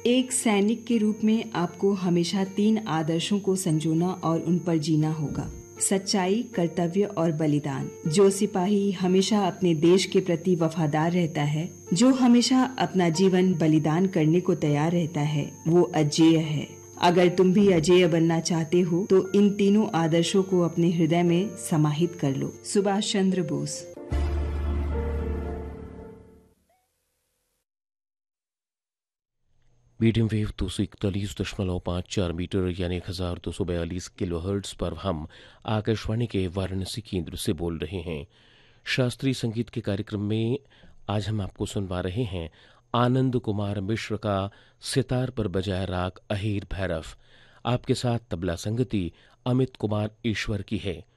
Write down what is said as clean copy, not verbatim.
एक सैनिक के रूप में आपको हमेशा 3 आदर्शों को संजोना और उन पर जीना होगा: सच्चाई, कर्तव्य और बलिदान। जो सिपाही हमेशा अपने देश के प्रति वफादार रहता है, जो हमेशा अपना जीवन बलिदान करने को तैयार रहता है, वो अजेय है। अगर तुम भी अजेय बनना चाहते हो तो इन तीनों आदर्शों को अपने हृदय में समाहित कर लो। Subhash Chandra Bose. Medium wave 241.54 metre यानी 1242 किलोहर्ट्ज पर हम आकाशवाणी के वाराणसी केंद्र से बोल रहे हैं। शास्त्रीय संगीत के कार्यक्रम में आज हम आपको सुनवा रहे हैं आनंद कुमार मिश्र का सितार पर बजाया राग अहीर भैरव। आपके साथ तबला संगति अमित कुमार ईश्वर की है।